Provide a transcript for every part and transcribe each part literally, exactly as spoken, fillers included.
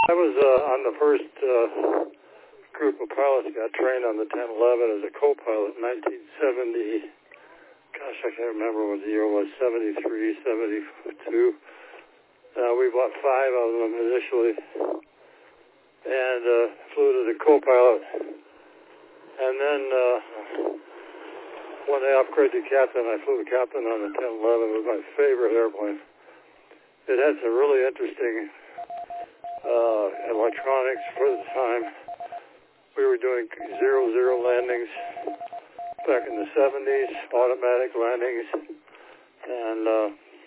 I was uh, on the first uh, group of pilots got trained on the ten eleven as a co-pilot in nineteen seventy. Gosh, I can't remember what the year was, seventy-three, seventy-two. Uh, we bought five of them initially and uh, flew to the co-pilot. And then uh, when they upgraded to captain, I flew the captain on the ten eleven. It was my favorite airplane. It had some really interesting uh, electronics for the time. We were doing zero-zero landings back in the seventies, automatic landings, and uh,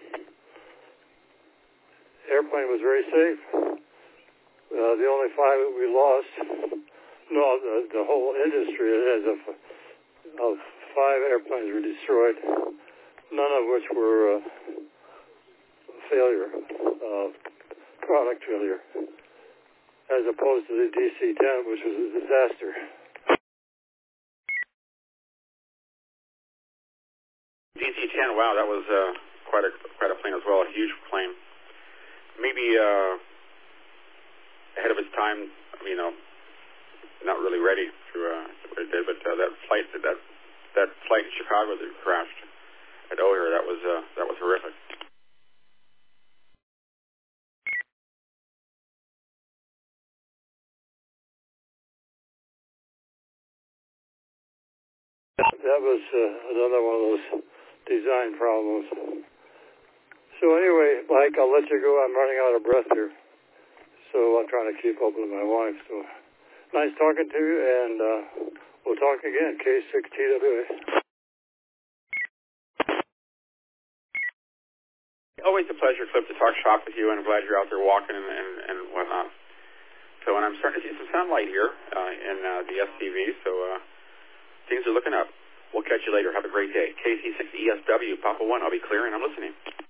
airplane was very safe. Uh, the only five that we lost, no, the, the whole industry has a, of five airplanes were destroyed, none of which were uh, failure, uh, product failure, as opposed to the D C ten, which was a disaster. D C ten, wow, that was uh, quite a quite a plane as well, a huge plane. Maybe uh, ahead of its time, you know, not really ready for uh, what it did, but uh, that flight, that that flight in Chicago that crashed at O'Hare, that was uh, that was horrific. That was uh, another one of those design problems. So anyway, Mike, I'll let you go. I'm running out of breath here. So I'm trying to keep up with my wife. So nice talking to you, and uh, we'll talk again. K six T W A. Always a pleasure, Cliff, to talk shop with you, and I'm glad you're out there walking and, and, and whatnot. So, and I'm starting to see some sunlight here uh, in uh, the S C V, so uh, things are looking up. We'll catch you later. Have a great day. K C six E S W, Papa one, I'll be clearing. I'm listening.